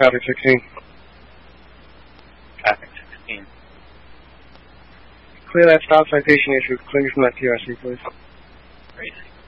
Traffic 16. Traffic 16. Clear that stop citation issue. Clear from that PRC, please. Crazy.